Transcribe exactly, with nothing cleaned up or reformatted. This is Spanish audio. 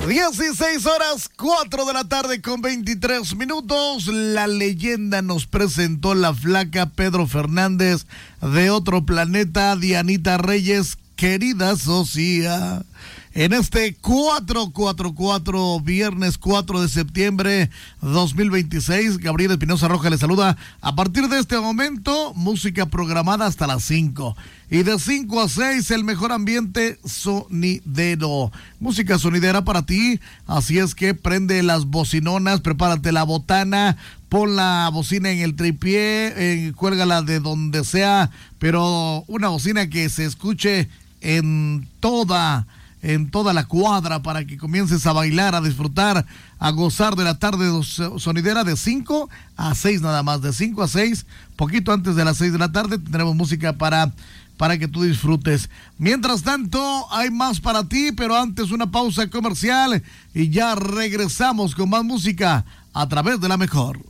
dieciséis horas, cuatro de la tarde con veintitrés minutos. La leyenda nos presentó la flaca Pedro Fernández de Otro Planeta, Dianita Reyes, querida socia. En este cuatro cuatro cuatro, viernes cuatro de septiembre dos mil veintiséis, Gabriel Espinosa Roja le saluda. A partir de este momento, música programada hasta las cinco. Y de cinco a seis, el mejor ambiente sonidero. Música sonidera para ti. Así es que prende las bocinonas, prepárate la botana, pon la bocina en el tripié, eh, cuélgala de donde sea, pero una bocina que se escuche en toda... en toda la cuadra para que comiences a bailar, a disfrutar, a gozar de la tarde sonidera de cinco a seis nada más, de cinco a seis, poquito antes de las seis de la tarde tendremos música para, para que tú disfrutes. Mientras tanto, hay más para ti, pero antes una pausa comercial y ya regresamos con más música a través de La Mejor.